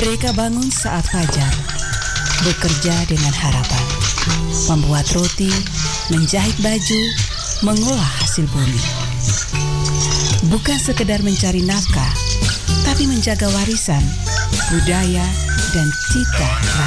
Mereka bangun saat fajar, bekerja dengan harapan, membuat roti, menjahit baju, mengolah hasil bumi. Bukan sekedar mencari nafkah, tapi menjaga warisan, budaya, dan cita